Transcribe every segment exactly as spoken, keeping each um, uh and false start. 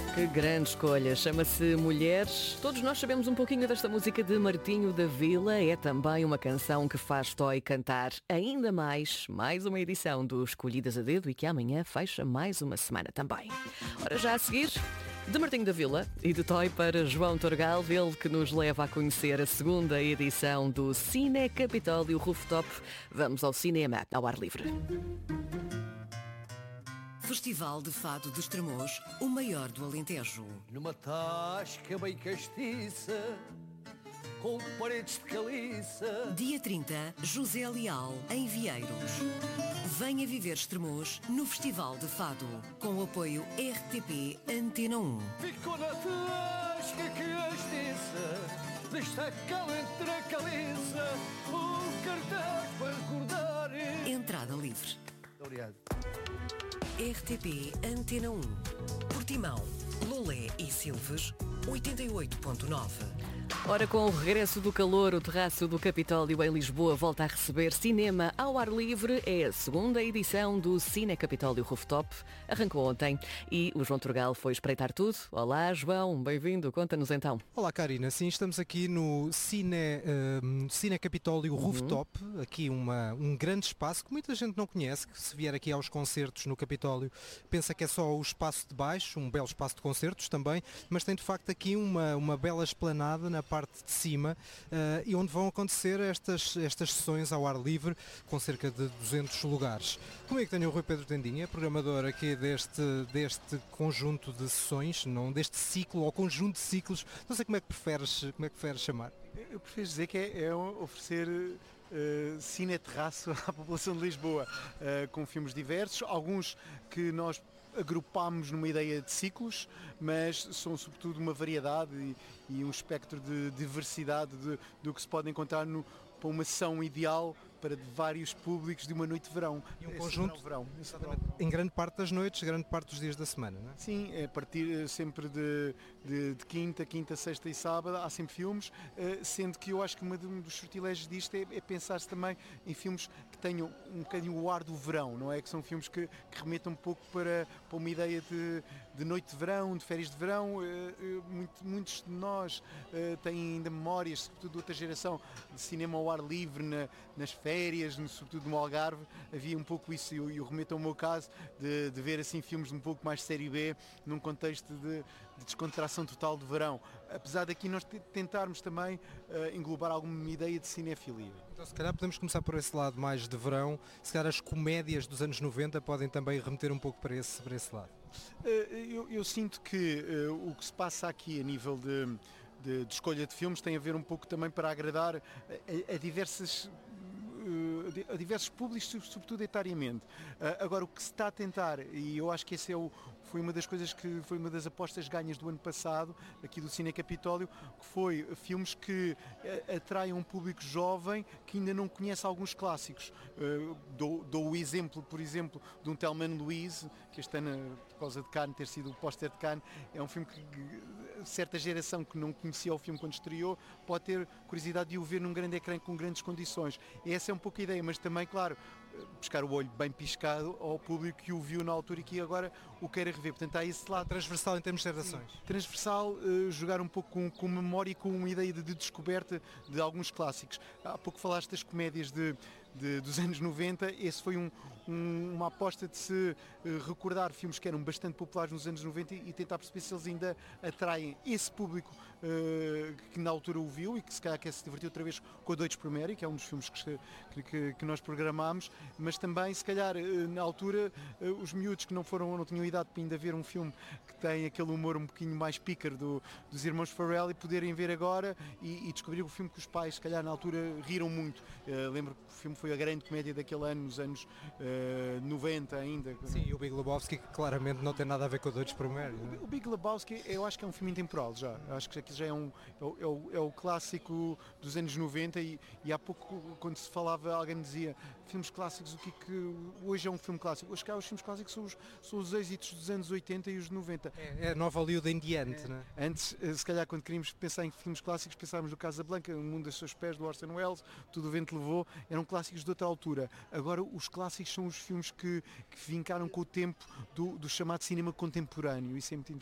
Que grande escolha, chama-se Mulheres. Todos nós sabemos um pouquinho desta música de Martinho da Vila. É também uma canção que faz Toy cantar ainda mais, mais uma edição do Escolhidas a Dedo e que amanhã fecha mais uma semana também. Ora, já a seguir, de Martinho da Vila e de Toy para João Torgal, ele que nos leva a conhecer a segunda edição do Cine Capitólio Rooftop. Vamos ao cinema ao ar livre. Festival de Fado de Estremoz, o maior do Alentejo. Numa tasca bem castiça, com paredes de caliça. Dia trinta, José Leal, em Vieiros. Venha viver Estremoz no Festival de Fado, com o apoio R T P Antena um. Ficou na tasca castiça, desta entre a caliça, o cartaz para recordar. Entrada livre. Obrigado. R T P Antena um. Portimão, Lolé e Silves, oitenta e oito ponto nove. Ora, com o regresso do calor, o terraço do Capitólio em Lisboa volta a receber cinema ao ar livre. É a segunda edição do Cine Capitólio Rooftop. Arrancou ontem e o João Torgal foi espreitar tudo. Olá, João, bem-vindo. Conta-nos então. Olá, Karina. Sim, estamos aqui no Cine, uh, Cine Capitólio Rooftop. Uhum. Aqui uma, um grande espaço que muita gente não conhece, que se vier aqui aos concertos no Capitólio pensa que é só o espaço de baixo, um belo espaço de concertos também, mas tem de facto aqui uma, uma bela esplanada na parte de cima uh, e onde vão acontecer estas, estas sessões ao ar livre com cerca de duzentos lugares. Comigo tenho o Rui Pedro Tendinha, programador aqui deste, deste conjunto de sessões, não deste ciclo ou conjunto de ciclos, não sei como é que preferes, como é que preferes chamar. Eu prefiro dizer que é, é oferecer uh, cine-terraço à população de Lisboa, uh, com filmes diversos, alguns que nós agrupámos numa ideia de ciclos, mas são sobretudo uma variedade e, e um espectro de diversidade de, do que se pode encontrar no, para uma sessão ideal para vários públicos de uma noite de verão. E um conjunto, verão, verão. Em grande parte das noites, grande parte dos dias da semana, não é? Sim, a partir sempre de, de, de quinta, quinta, sexta e sábado, há sempre filmes, sendo que eu acho que um dos sortilégios disto é, é pensar-se também em filmes que tenham um bocadinho o ar do verão, não é? Que são filmes que, que remetam um pouco para, para uma ideia de, de noite de verão, de férias de verão. Muito, muitos de nós têm ainda memórias, sobretudo de outra geração, de cinema ao ar livre, na, nas férias, férias, sobretudo no Algarve, havia um pouco isso, e eu, eu remeto ao meu caso, de, de ver assim filmes de um pouco mais série B, num contexto de, de descontração total de verão. Apesar daqui nós tentarmos também uh, englobar alguma ideia de cinefilia. Então se calhar podemos começar por esse lado mais de verão, se calhar as comédias dos anos noventa podem também remeter um pouco para esse, para esse lado. Uh, eu, eu sinto que uh, o que se passa aqui a nível de, de, de escolha de filmes tem a ver um pouco também para agradar a, a diversas a diversos públicos, sobretudo etariamente. Agora, o que se está a tentar, e eu acho que esse é o, foi uma das coisas que foi uma das apostas ganhas do ano passado, aqui do Cine Capitólio, que foi filmes que atraiam um público jovem que ainda não conhece alguns clássicos. Dou, dou o exemplo, por exemplo, de um Thelma e Louise, que este ano, por causa de Cannes, ter sido o póster de Cannes, é um filme que certa geração que não conhecia o filme quando estreou pode ter curiosidade de o ver num grande ecrã com grandes condições. E essa é um pouco a ideia, mas também, claro, pescar o olho bem piscado ao público que o viu na altura e que agora o queira rever. Portanto, há esse lado transversal em termos de gerações. Transversal, uh, jogar um pouco com, com memória e com uma ideia de, de descoberta de alguns clássicos. Há pouco falaste das comédias de, de, dos anos noventa, esse foi um, um, uma aposta de se uh, recordar filmes que eram bastante populares nos anos noventa e, e tentar perceber se eles ainda atraem esse público uh, que na altura o viu e que se calhar quer se divertir outra vez com a Doidos por Mary, que é um dos filmes que, que, que nós programámos, mas também se calhar na altura os miúdos que não foram, não tinham idade para ainda ver um filme que tem aquele humor um pouquinho mais pícaro do, dos irmãos Farrell e poderem ver agora e, e descobrir o filme que os pais se calhar na altura riram muito. Uh, lembro que o filme foi a grande comédia daquele ano, nos anos uh, noventa ainda. Sim, e o Big Lebowski que claramente não tem nada a ver com o Doidos por Mary. O, o Big Lebowski eu acho que é um filme intemporal já, acho que aqui já é, um, é, o, é, o, é o clássico dos anos noventa e, e há pouco quando se falava alguém me dizia filmes clássicos, o que é que hoje é um filme clássico? Hoje cá os filmes clássicos são os, são os êxitos dos anos oitenta e os noventa. É, é a nova Hollywood em diante, é, não é? Antes, se calhar quando queríamos pensar em filmes clássicos, pensávamos no Casablanca, O Mundo dos Seus Pés, do Orson Welles, Tudo o Vento Levou, eram clássicos de outra altura. Agora os clássicos são os filmes que, que vincaram com o tempo do, do chamado cinema contemporâneo, isso é muito interessante.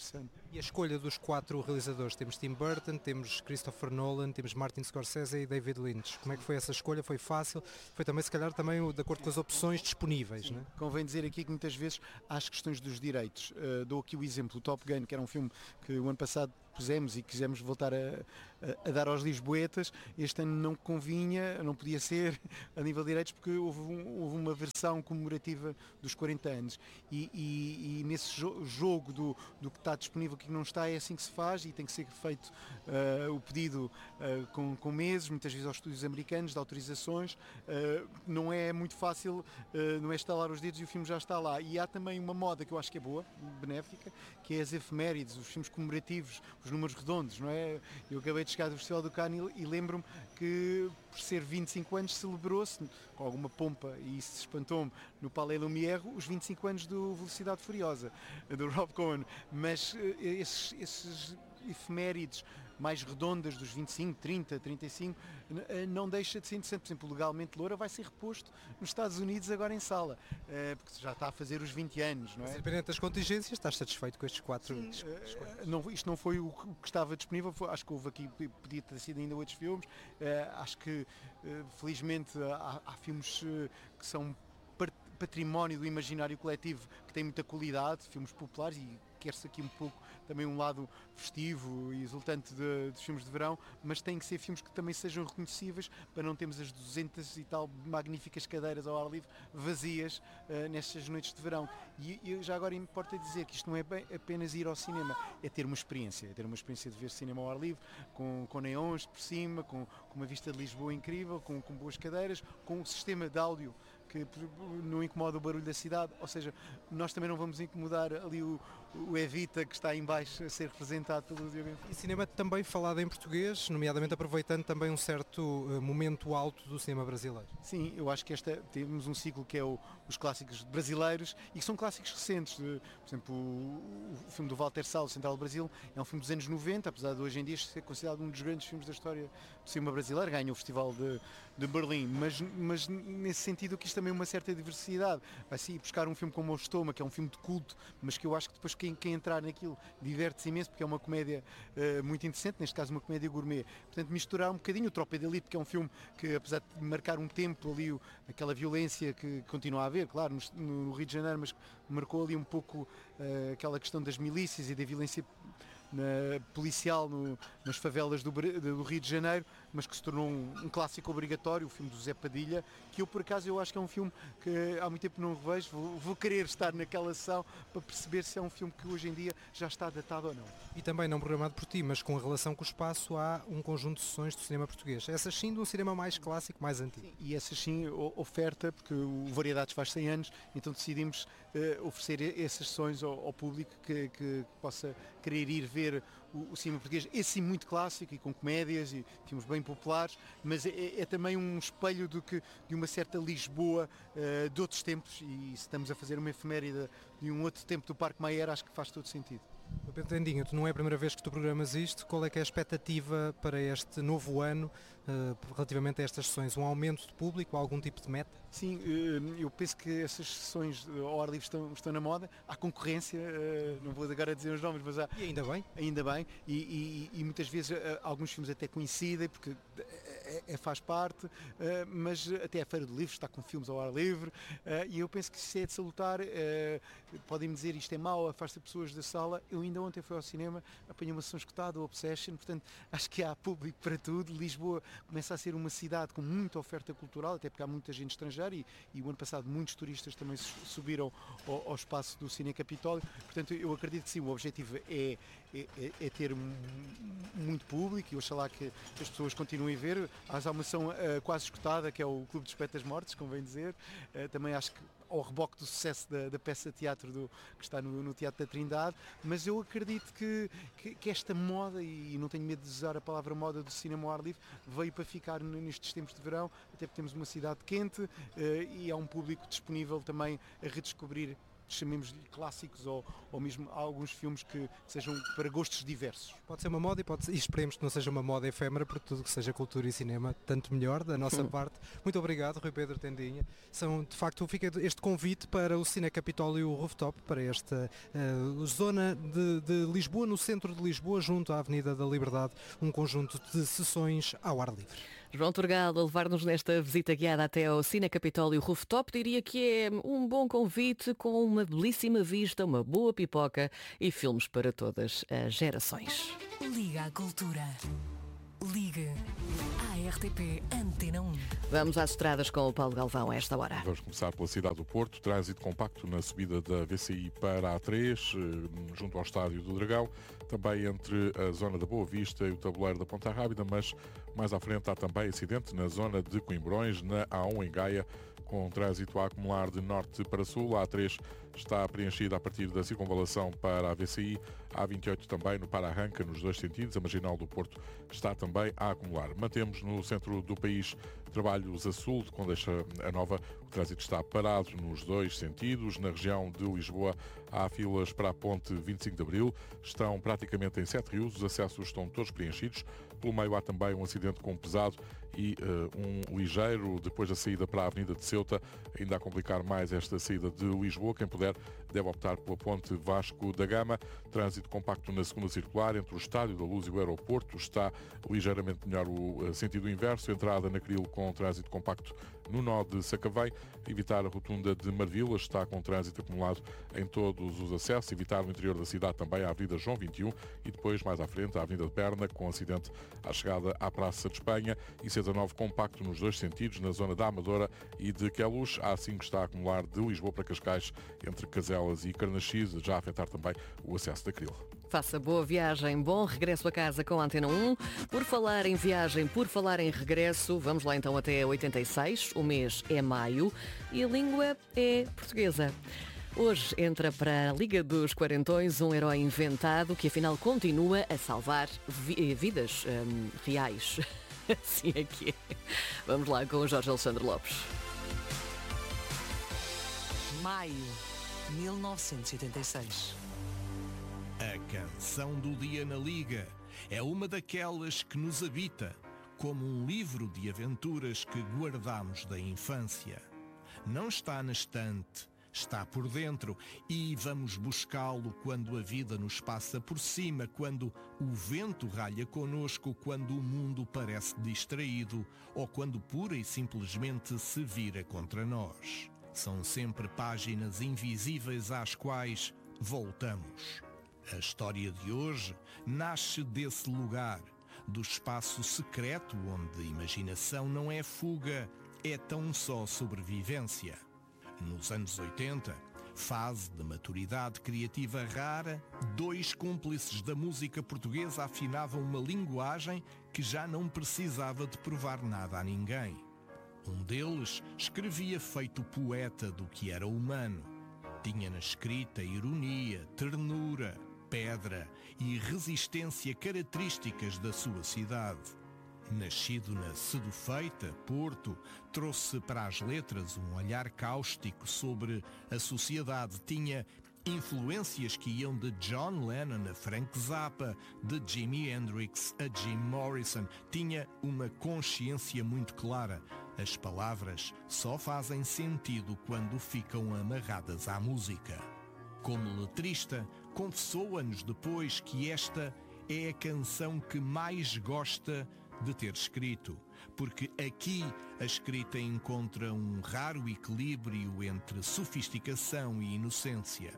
E a escolha dos quatro realizadores, temos Tim Burton, temos Christopher Nolan, temos Martin Scorsese e David Lynch. Como é que foi essa escolha? Foi fácil? Foi também, se calhar, também de acordo com as opções disponíveis, não é? Convém dizer aqui que muitas vezes há as questões dos direitos. Uh, dou aqui o exemplo, o Top Gun, que era um filme que o ano passado pusemos e quisemos voltar a, a, a dar aos lisboetas. Este ano não convinha, não podia ser a nível de direitos, porque houve, um, houve uma versão comemorativa dos quarenta anos e, e, e nesse jo jogo do, do que está disponível, que não está, é assim que se faz e tem que ser feito uh, o pedido uh, com, com meses, muitas vezes aos estúdios americanos, de autorizações. Uh, não é muito fácil, uh, não é estalar os dedos e o filme já está lá. E há também uma moda que eu acho que é boa, benéfica, que é as efemérides, os filmes comemorativos, os números redondos, não é? Eu acabei de chegar do Festival do Cannes e lembro-me que por ser vinte e cinco anos celebrou-se com alguma pompa, e isso espantou-me, no Palais Lumière, os vinte e cinco anos do Velocidade Furiosa, do Rob Cohen, mas esses, esses efemérides mais redondas dos vinte e cinco, trinta, trinta e cinco, não deixa de ser interessante. Por exemplo, Legalmente Loura vai ser reposto nos Estados Unidos agora em sala, porque já está a fazer os vinte anos, não é? Independente das contingências, estás satisfeito com estes quatro? Sim, não, isto não foi o que estava disponível, foi, acho que houve aqui, podia ter sido ainda outros filmes, acho que felizmente há, há filmes que são património do imaginário coletivo, que tem muita qualidade, filmes populares, e quer-se aqui um pouco também um lado festivo e exultante de, de filmes de verão, mas tem que ser filmes que também sejam reconhecíveis, para não termos as duzentas e tal magníficas cadeiras ao ar livre vazias uh, nestas noites de verão. E, e já agora importa dizer que isto não é bem apenas ir ao cinema, é ter uma experiência, é ter uma experiência de ver cinema ao ar livre, com, com neons por cima, com, com uma vista de Lisboa incrível, com, com boas cadeiras, com um sistema de áudio que não incomoda o barulho da cidade, ou seja, nós também não vamos incomodar ali o, o Evita, que está em baixo a ser representado pelo Diogo. E cinema também falado em português, nomeadamente aproveitando também um certo uh, momento alto do cinema brasileiro. Sim, eu acho que esta, temos um ciclo que é o, os clássicos brasileiros, e que são clássicos recentes. De, por exemplo, o, o filme do Walter Salles, Central do Brasil, é um filme dos anos noventa, apesar de hoje em dia ser considerado um dos grandes filmes da história do cinema brasileiro, ganha o Festival de, de Berlim, mas, mas nesse sentido que isto também é uma certa diversidade. Vai-se ir buscar um filme como O Estômago, que é um filme de culto, mas que eu acho que depois quem, quem entrar naquilo diverte-se imenso, porque é uma comédia uh, muito interessante, neste caso uma comédia gourmet. Portanto, misturar um bocadinho o Tropa de Elite, que é um filme que, apesar de marcar um tempo ali, o, aquela violência que continua a haver, claro, no, no Rio de Janeiro, mas marcou ali um pouco uh, aquela questão das milícias e da violência na, policial no, nas favelas do, do Rio de Janeiro, mas que se tornou um, um clássico obrigatório, o filme do Zé Padilha, que eu por acaso eu acho que é um filme que há muito tempo não revejo, vou, vou querer estar naquela sessão para perceber se é um filme que hoje em dia já está datado ou não. E também não programado por ti, mas com relação com o espaço, há um conjunto de sessões do cinema português. Essas sim de um cinema mais clássico, mais antigo. Sim, e essas sim oferta, porque o Variedades faz cem anos, então decidimos uh, oferecer essas sessões ao, ao público que, que possa querer ir ver o, o cinema português, esse sim muito clássico e com comédias e filmes bem populares, mas é, é também um espelho do que, de uma certa Lisboa uh, de outros tempos, e se estamos a fazer uma efeméride de um outro tempo do Parque Mayer, acho que faz todo sentido. Pedro Tendinho, tu não é a primeira vez que tu programas isto, qual é que é a expectativa para este novo ano uh, relativamente a estas sessões? Um aumento de público, algum tipo de meta? Sim, eu penso que essas sessões ao ar livre estão, estão na moda, há concorrência, não vou agora dizer os nomes, mas há... E ainda bem. Ainda bem, e, e, e muitas vezes alguns filmes até coincidem, porque é, é, faz parte, mas até a Feira do Livro está com filmes ao ar livre, e eu penso que isso é de salutar. Podem-me dizer isto é mau, afasta pessoas da sala. Eu ainda ontem fui ao cinema, apanhei uma sessão escutada, o Obsession, portanto acho que há público para tudo. Lisboa começa a ser uma cidade com muita oferta cultural, até porque há muita gente estrangeira, e, e o ano passado muitos turistas também subiram ao, ao espaço do Cine Capitólio. Portanto, eu acredito que sim, o objetivo é, é, é ter muito público, e oxalá que as pessoas continuem a ver. Há uma ação uh, quase escutada, que é o Clube dos Poetas Mortos, convém dizer. Uh, também acho que ao reboque do sucesso da, da peça de teatro do, que está no, no Teatro da Trindade, mas eu acredito que, que, que esta moda, e não tenho medo de usar a palavra moda do cinema ao ar livre, veio para ficar nestes tempos de verão, até porque temos uma cidade quente uh, e há um público disponível também a redescobrir chamemos-lhe clássicos ou, ou mesmo alguns filmes que sejam para gostos diversos. Pode ser uma moda e, pode ser, e esperemos que não seja uma moda efêmera, porque tudo que seja cultura e cinema, tanto melhor da nossa parte. Muito obrigado, Rui Pedro Tendinha. São, de facto, fica este convite para o Cine Capitólio Rooftop, para esta uh, zona de, de Lisboa, no centro de Lisboa, junto à Avenida da Liberdade, um conjunto de sessões ao ar livre. João Turgal a levar-nos nesta visita guiada até ao Cine Capitólio Rooftop, diria que é um bom convite com uma belíssima vista, uma boa pipoca e filmes para todas as gerações. Liga à Cultura. Ligue à R T P Antena um. Vamos às estradas com o Paulo Galvão a esta hora. Vamos começar pela cidade do Porto. Trânsito compacto na subida da V C I para a A três, junto ao Estádio do Dragão. Também entre a zona da Boa Vista e o tabuleiro da Ponta Rábida, mas mais à frente há também acidente na zona de Coimbrões, na A um em Gaia, com trânsito a acumular de norte para sul. A A três está preenchida a partir da circunvalação para a V C I. A A vinte e oito também no para-arranca, nos dois sentidos. A Marginal do Porto está também a acumular. Mantemos no centro do país trabalhos a sul, com deixa a nova. O trânsito está parado nos dois sentidos. Na região de Lisboa há filas para a ponte vinte e cinco de Abril. Estão praticamente em Sete Rios. Os acessos estão todos preenchidos. Pelo meio há também um acidente com pesado e uh, um ligeiro depois da saída para a Avenida de Ceuta, ainda a complicar mais esta saída de Lisboa. Quem puder deve optar pela ponte Vasco da Gama. Trânsito compacto na segunda circular entre o Estádio da Luz e o aeroporto. Está ligeiramente melhor o uh, sentido inverso. Entrada na Cril com trânsito compacto no nó de Sacavém. Evitar a rotunda de Marvila, está com trânsito acumulado em todos os acessos. Evitar no interior da cidade também a Avenida João vinte e um e depois mais à frente a Avenida de Berna, com acidente à chegada à Praça de Espanha. E C dezanove compacto nos dois sentidos, na zona da Amadora e de Queluz. A A cinco está a acumular de Lisboa para Cascais, entre Caselas e Carnaxis, já a afetar também o acesso da Cril. Faça boa viagem, bom regresso a casa com a Antena um. Por falar em viagem, por falar em regresso, vamos lá então até oitenta e seis, o mês é maio e a língua é portuguesa. Hoje entra para a Liga dos Quarentões um herói inventado que afinal continua a salvar vi- vidas hum, reais. Assim é que é. Vamos lá com o Jorge Alexandre Lopes. Maio, mil novecentos e oitenta e seis. A canção do dia na Liga é uma daquelas que nos habita, como um livro de aventuras que guardamos da infância. Não está na estante, está por dentro e vamos buscá-lo quando a vida nos passa por cima, quando o vento ralha connosco, quando o mundo parece distraído ou quando pura e simplesmente se vira contra nós. São sempre páginas invisíveis às quais voltamos. A história de hoje nasce desse lugar, do espaço secreto onde a imaginação não é fuga, é tão só sobrevivência. Nos anos oitenta, fase de maturidade criativa rara, dois cúmplices da música portuguesa afinavam uma linguagem que já não precisava de provar nada a ninguém. Um deles escrevia feito poeta do que era humano. Tinha na escrita ironia, ternura, pedra e resistência características da sua cidade. Nascido na Sedufeita, Porto, trouxe para as letras um olhar cáustico sobre a sociedade. Tinha influências que iam de John Lennon a Frank Zappa, de Jimi Hendrix a Jim Morrison. Tinha uma consciência muito clara. As palavras só fazem sentido quando ficam amarradas à música. Como letrista, confessou anos depois que esta é a canção que mais gosta de ter escrito, porque aqui a escrita encontra um raro equilíbrio entre sofisticação e inocência.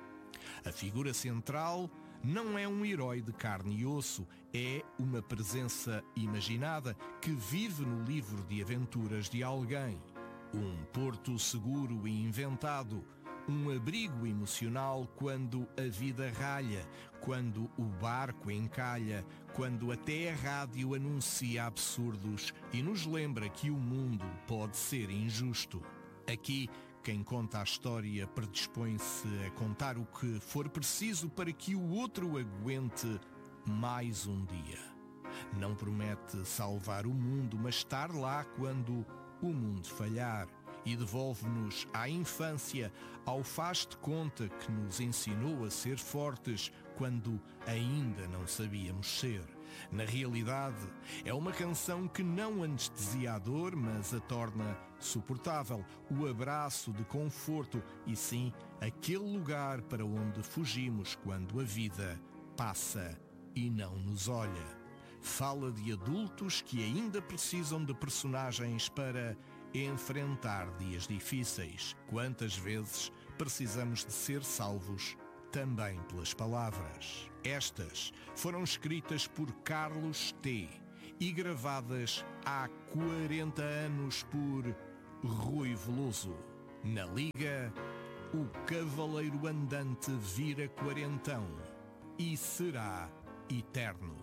A figura central não é um herói de carne e osso, é uma presença imaginada que vive no livro de aventuras de alguém. Um porto seguro e inventado, um abrigo emocional quando a vida ralha, quando o barco encalha, quando até a rádio anuncia absurdos e nos lembra que o mundo pode ser injusto. Aqui, quem conta a história predispõe-se a contar o que for preciso para que o outro aguente mais um dia. Não promete salvar o mundo, mas estar lá quando o mundo falhar. e devolve-nos à infância, ao faz de conta que nos ensinou a ser fortes quando ainda não sabíamos ser. Na realidade, é uma canção que não anestesia a dor, mas a torna suportável, o abraço de conforto e sim aquele lugar para onde fugimos quando a vida passa e não nos olha. Fala de adultos que ainda precisam de personagens para enfrentar dias difíceis. Quantas vezes precisamos de ser salvos também pelas palavras? Estas foram escritas por Carlos T. e gravadas há quarenta anos por Rui Veloso. Na Liga, o cavaleiro andante vira quarentão e será eterno.